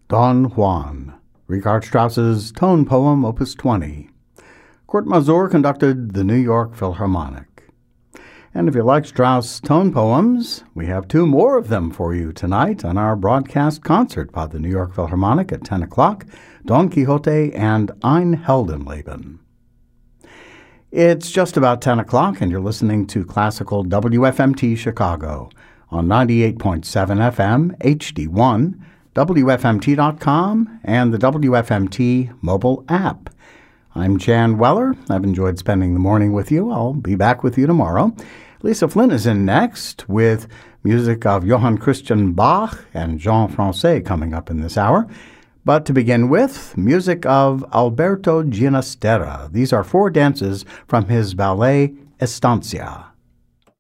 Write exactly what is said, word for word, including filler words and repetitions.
Don Juan, Richard Strauss's tone poem, Opus twenty. Kurt Masur conducted the New York Philharmonic. And if you like Strauss tone poems, we have two more of them for you tonight on our broadcast concert by the New York Philharmonic at ten o'clock, Don Quixote and Ein Heldenleben. It's just about ten o'clock, and you're listening to Classical W F M T Chicago on ninety-eight point seven F M, H D one, W F M T dot com, and the W F M T mobile app. I'm Jan Weller. I've enjoyed spending the morning with you. I'll be back with you tomorrow. Lisa Flynn is in next with music of Johann Christian Bach and Jean Francais coming up in this hour. But to begin with, music of Alberto Ginastera. These are four dances from his ballet Estancia.